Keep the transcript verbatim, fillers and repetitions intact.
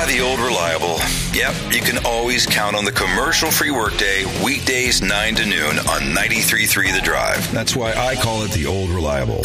Ah, the old reliable. Yep, you can always count on the commercial-free workday, weekdays nine to noon on ninety-three point three The Drive. That's why I call it the old reliable.